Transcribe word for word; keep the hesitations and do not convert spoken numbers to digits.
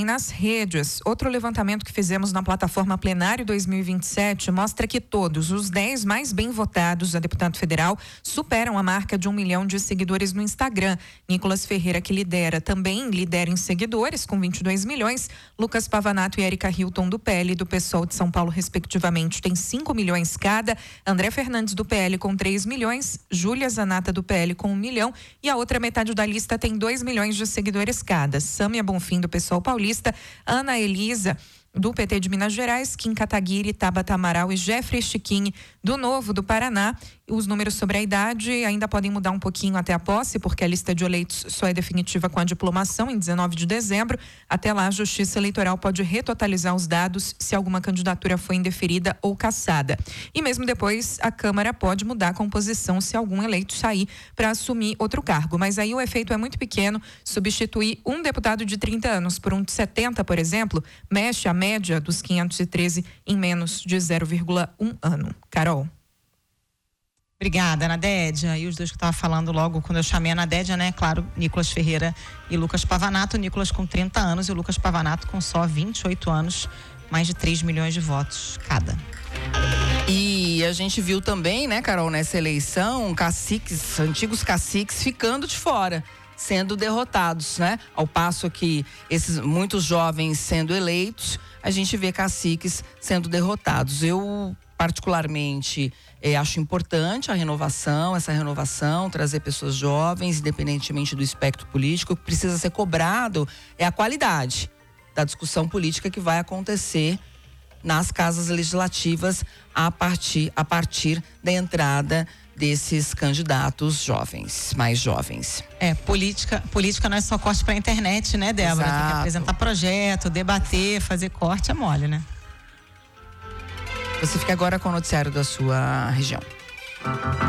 também nas redes. Outro levantamento que fizemos na plataforma Plenário dois mil e vinte e sete mostra que todos os dez mais bem votados a deputado federal superam a marca de um milhão de seguidores no Instagram. Nicolas Ferreira, que lidera, também lidera em seguidores, com vinte e dois milhões. Lucas Pavanato e Érica Hilton, do P L e do PSOL de São Paulo, respectivamente, tem cinco milhões cada. André Fernandes, do P L, com três milhões. Júlia Zanata, do P L, com um milhão. E a outra metade da lista tem dois milhões de seguidores cada. Sâmia Bonfim, do PSOL paulista, Ana Elisa, do P T de Minas Gerais, Kim Kataguiri, Tabata Amaral e Jeffrey Chiquini, do Novo do Paraná. Os números sobre a idade ainda podem mudar um pouquinho até a posse, porque a lista de eleitos só é definitiva com a diplomação em dezenove de dezembro. Até lá, a Justiça Eleitoral pode retotalizar os dados se alguma candidatura foi indeferida ou cassada. E mesmo depois, a Câmara pode mudar a composição se algum eleito sair para assumir outro cargo. Mas aí o efeito é muito pequeno. Substituir um deputado de trinta anos por um de setenta, por exemplo, mexe a média dos quinhentos e treze em menos de zero vírgula um ano. Carol. Obrigada, Nadédia. E os dois que eu estava falando logo quando eu chamei a Nadédia, né? Claro, Nicolas Ferreira e Lucas Pavanato. O Nicolas com trinta anos e o Lucas Pavanato com só vinte e oito anos, mais de três milhões de votos cada. E a gente viu também, né, Carol, nessa eleição, caciques, antigos caciques ficando de fora, sendo derrotados, né? Ao passo que esses muitos jovens sendo eleitos, a gente vê caciques sendo derrotados. Eu particularmente eh, acho importante a renovação, essa renovação, trazer pessoas jovens, independentemente do espectro político. O que precisa ser cobrado é a qualidade da discussão política que vai acontecer nas casas legislativas a partir, a partir da entrada desses candidatos jovens, mais jovens. É, política, política não é só corte pra internet, né, Débora? Exato. Tem que apresentar projeto, debater, fazer corte, é mole, né? Você fica agora com o noticiário da sua região.